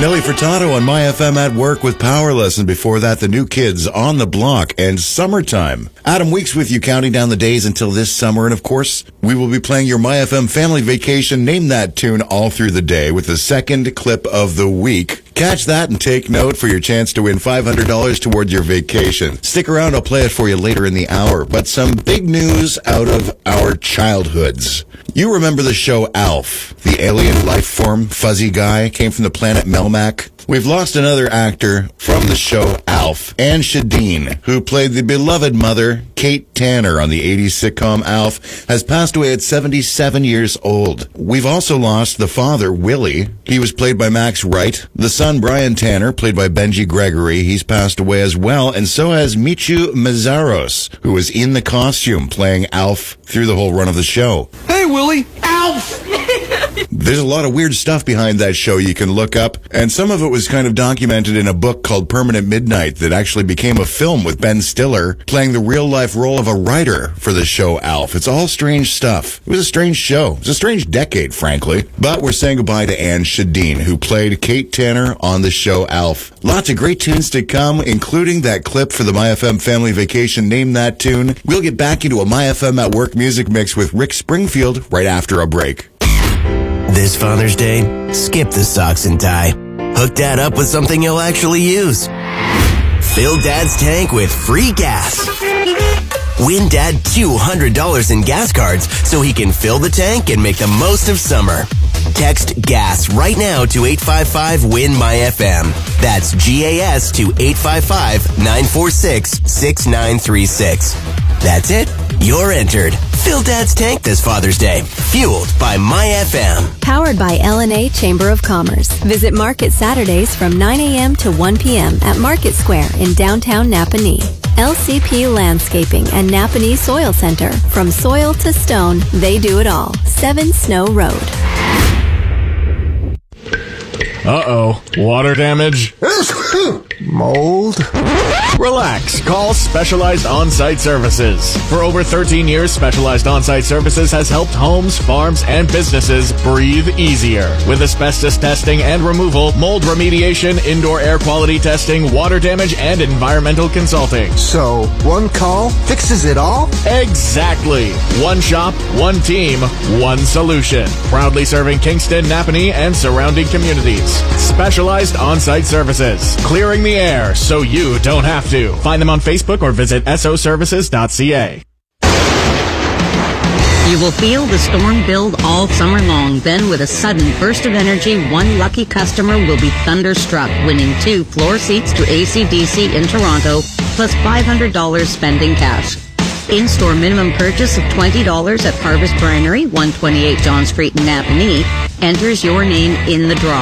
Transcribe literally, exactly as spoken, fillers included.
Nelly Furtado on My F M at Work with Powerless, and before that, the New Kids on the Block and Summertime. Adam Weeks with you, counting down the days until this summer, and of course, we will be playing your My F M Family Vacation Name That tune all through the day with the second clip of the week. Catch that and take note for your chance to win five hundred dollars toward your vacation. Stick around, I'll play it for you later in the hour. But some big news out of our childhoods. You remember the show Alf, the alien life form fuzzy guy, came from the planet Melmac. We've lost another actor from the show Alf, Anne Shadeen, who played the beloved mother, Kate Tanner, on the eighties sitcom Alf, has passed away at seventy-seven years old. We've also lost the father, Willie. He was played by Max Wright. The son, Brian Tanner, played by Benji Gregory. He's passed away as well, and so has Michu Mazzaros, who was in the costume playing Alf through the whole run of the show. Hey, Willie! Alf! There's a lot of weird stuff behind that show you can look up, and some of it was kind of documented in a book called Permanent Midnight that actually became a film with Ben Stiller playing the real-life role of a writer for the show Alf. It's all strange stuff. It was a strange show. It was a strange decade, frankly. But we're saying goodbye to Anne Shadeen, who played Kate Tanner on the show Alf. Lots of great tunes to come, including that clip for the My F M Family Vacation Name That tune. We'll get back into a My F M at Work music mix with Rick Springfield right after a break. This Father's Day, skip the socks and tie. Hook Dad up with something you'll actually use. Fill Dad's tank with free gas. Win Dad two hundred dollars in gas cards so he can fill the tank and make the most of summer. Text GAS right now to eight five five win my F M. That's G A S to eight five five nine four six six nine three six. That's it. You're entered. Fill Dad's tank this Father's Day. Fueled by My F M. Powered by L and A Chamber of Commerce. Visit Market Saturdays from nine a.m. to one p.m. at Market Square in downtown Napanee. L C P Landscaping and Napanee Soil Center. From soil to stone, they do it all. seven Snow Road. Uh-oh. Water damage? Mold? Relax. Call Specialized On-Site Services. For over thirteen years, Specialized On-Site Services has helped homes, farms, and businesses breathe easier. With asbestos testing and removal, mold remediation, indoor air quality testing, water damage, and environmental consulting. So, one call fixes it all? Exactly. One shop, one team, one solution. Proudly serving Kingston, Napanee, and surrounding communities. Specialized On-Site Services. Clearing the air so you don't have to. Find them on Facebook or visit S O services dot C A. You will feel the storm build all summer long. Then, with a sudden burst of energy, one lucky customer will be thunderstruck, winning two floor seats to A C D C in Toronto, plus five hundred dollars spending cash. In-store minimum purchase of twenty dollars at Harvest Brinery, one twenty-eight John Street in Napanee, enters your name in the draw.